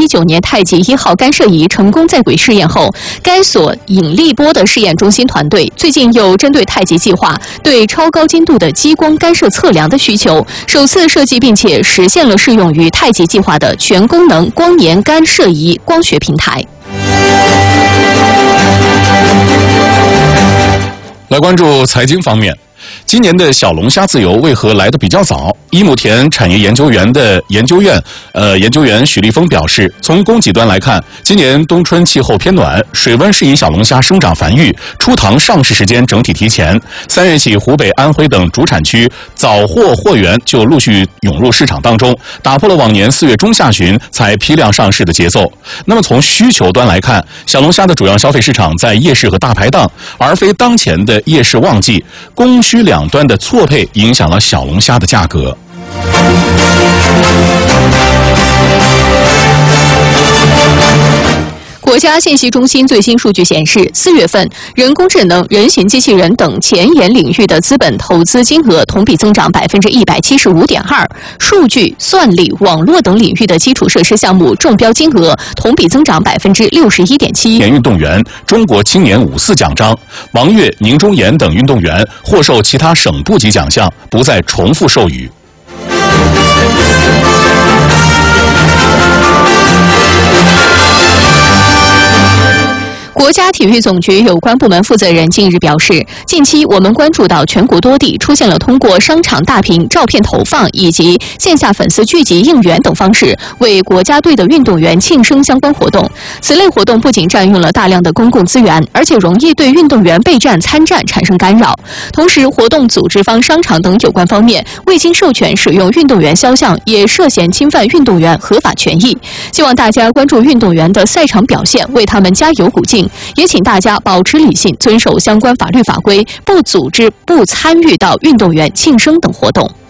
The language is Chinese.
2019年太极1号干涉仪成功在轨试验后，该所引力波的试验中心团队最近又针对太极计划对超高精度的激光干涉测量的需求，首次设计并且实现了适用于太极计划的全功能光年干涉仪光学平台。 来关注财经方面。今年的小龙虾自由为何来得比较早？一亩田产业研究院研究员许立峰表示，从供给端来看，今年冬春气候偏暖，水温适宜小龙虾生长繁育，出塘上市时间整体提前。3月起，湖北、安徽等主产区早货货源就陆续涌入市场当中，打破了往年4月中下旬才批量上市的节奏。那么从需求端来看，小龙虾的主要消费市场在夜市和大排档，而非当前的夜市旺季，供需两端的错配影响了小龙虾的价格。 国家信息中心最新数据显示，4月份人工智能、人形机器人等前沿领域的资本投资金额同比增长175.2%，数据、算力、网络等领域的基础设施项目中标金额同比增长61.7%。 年运动员、中国青年54奖章，王悦、宁忠岩等运动员获授其他省部级奖项，不再重复授予。 国家体育总局有关部门负责人近日表示，近期我们关注到全国多地出现了通过商场大屏照片投放以及线下粉丝聚集应援等方式为国家队的运动员庆生相关活动。此类活动不仅占用了大量的公共资源，而且容易对运动员备战参战产生干扰。同时，活动组织方、商场等有关方面未经授权使用运动员肖像，也涉嫌侵犯运动员合法权益。希望大家关注运动员的赛场表现，为他们加油鼓劲。也请大家保持理性，遵守相关法律法规，不组织、不参与到运动员庆生等活动。